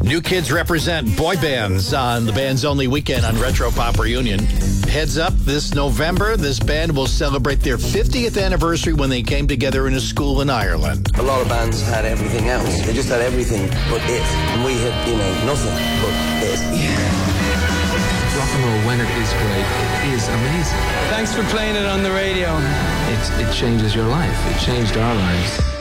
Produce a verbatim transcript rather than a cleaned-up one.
New Kids represent boy bands on the Bands Only weekend on Retro Pop Reunion. Heads up, this November, this band will celebrate their fiftieth anniversary when they came together in a school in Ireland. A lot of bands had everything else. They just had everything but it. And we had, you know, nothing but it. Yeah. Rock and roll, when it is great, it is amazing. Thanks for playing it on the radio. It, it changes your life. It changed our lives.